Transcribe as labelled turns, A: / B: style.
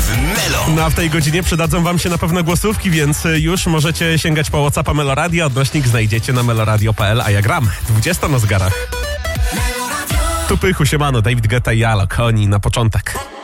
A: w Melo.
B: No a w tej godzinie przydadzą wam się na pewno głosówki, więc już możecie sięgać po WhatsAppa Meloradia. Odnośnik znajdziecie na meloradio.pl, a ja gram. 20 na zegarach. Tu Pychu, siemano, David Guetta i Alok, oni na początek.